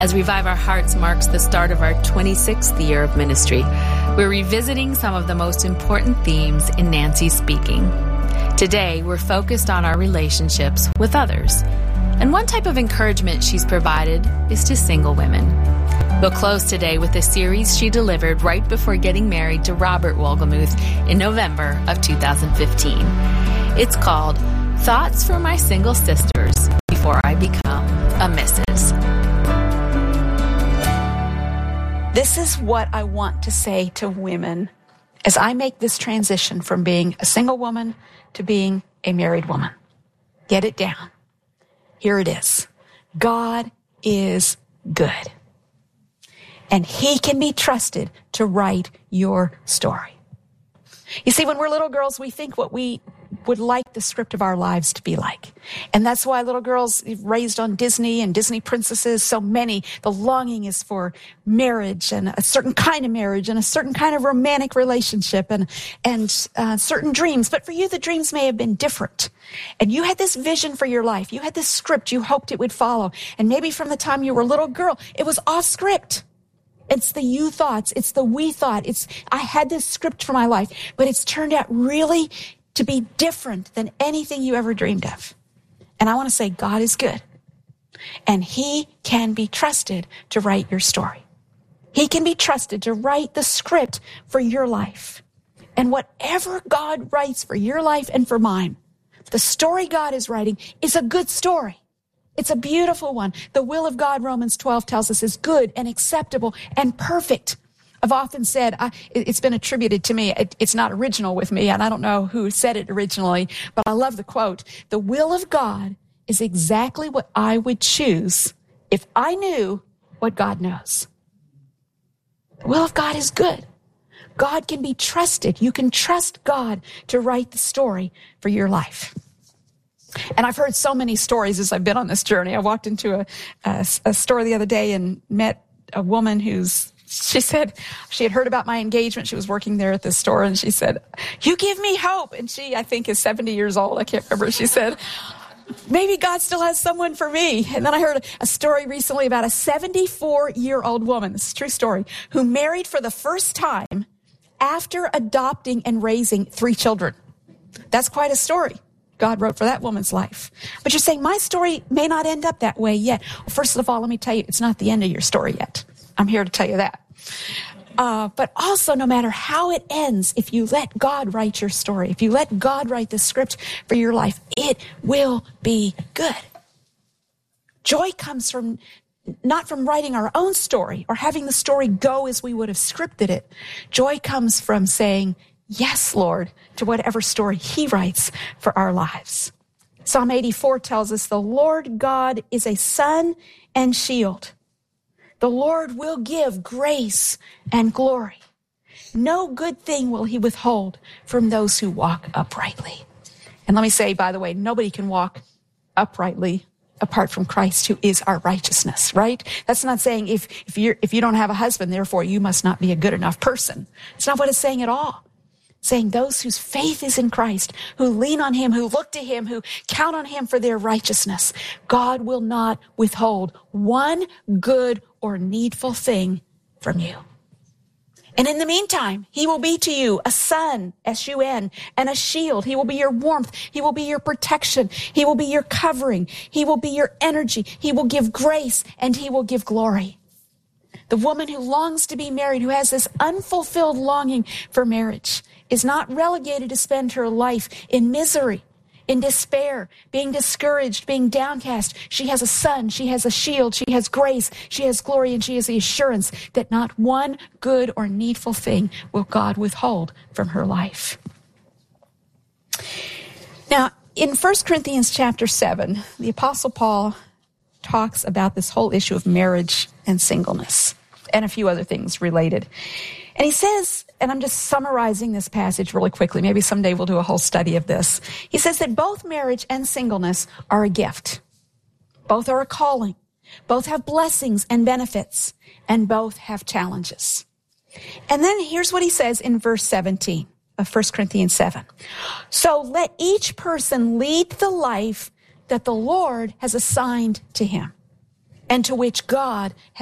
As Revive Our Hearts marks the start of our 26th year of ministry, we're revisiting some of the most important themes in Nancy's speaking. Today, we're focused on our relationships with others. And one type of encouragement she's provided is to single women. We'll close today with a series she delivered right before getting married to Robert Wolgemuth in November of 2015. It's called Thoughts for My Single Sisters Before I Become a Mrs. This is what I want to say to women as I make this transition from being a single woman to being a married woman. Get it down. Here it is. God is good. And He can be trusted to write your story. You see, when we're little girls, we think what we would like the script of our lives to be like. And that's why little girls raised on Disney and Disney princesses, so many, the longing is for marriage and a certain kind of marriage and a certain kind of romantic relationship and certain dreams. But for you, the dreams may have been different. And you had this vision for your life. You had this script you hoped it would follow. And maybe from the time you were a little girl, it was off script. It's the you thoughts. It's the we thought. I had this script for my life, but it's turned out really to be different than anything you ever dreamed of. And I want to say God is good. And He can be trusted to write your story. He can be trusted to write the script for your life. And whatever God writes for your life and for mine, the story God is writing is a good story. It's a beautiful one. The will of God, Romans 12 tells us, is good and acceptable and perfect. I've often said, it's been attributed to me, it's not original with me, and I don't know who said it originally, but I love the quote. The will of God is exactly what I would choose if I knew what God knows. The will of God is good. God can be trusted. You can trust God to write the story for your life. And I've heard so many stories as I've been on this journey. I walked into a store the other day and met a woman she said she had heard about my engagement. She was working there at the store, and she said, "You give me hope." And she, I think, is 70 years old. I can't remember. She said, "Maybe God still has someone for me." And then I heard a story recently about a 74-year-old woman, this is a true story, who married for the first time after adopting and raising 3 children. That's quite a story God wrote for that woman's life. But you're saying, my story may not end up that way yet. Well, first of all, let me tell you, it's not the end of your story yet. I'm here to tell you that. But also, no matter how it ends, if you let God write your story, if you let God write the script for your life, it will be good. Joy comes from not from writing our own story or having the story go as we would have scripted it. Joy comes from saying, yes, Lord, to whatever story He writes for our lives. Psalm 84 tells us, the Lord God is a sun and shield. The Lord will give grace and glory. No good thing will He withhold from those who walk uprightly. And let me say, by the way, nobody can walk uprightly apart from Christ, who is our righteousness, right? That's not saying if you don't have a husband, therefore you must not be a good enough person. It's not what it's saying at all. It's saying those whose faith is in Christ, who lean on Him, who look to Him, who count on Him for their righteousness, God will not withhold one good or needful thing from you. And in the meantime, He will be to you a sun, S-U-N, and a shield. He will be your warmth. He will be your protection. He will be your covering. He will be your energy. He will give grace, and He will give glory. The woman who longs to be married, who has this unfulfilled longing for marriage, is not relegated to spend her life in misery, in despair, being discouraged, being downcast. She has a sun, she has a shield, she has grace, she has glory, and she has the assurance that not one good or needful thing will God withhold from her life. Now, in 1 Corinthians chapter 7, the Apostle Paul talks about this whole issue of marriage and singleness and a few other things related. And he says, and I'm just summarizing this passage really quickly, maybe someday we'll do a whole study of this. He says that both marriage and singleness are a gift. Both are a calling. Both have blessings and benefits, and both have challenges. And then here's what he says in verse 17 of 1 Corinthians 7. So let each person lead the life that the Lord has assigned to him. and to which God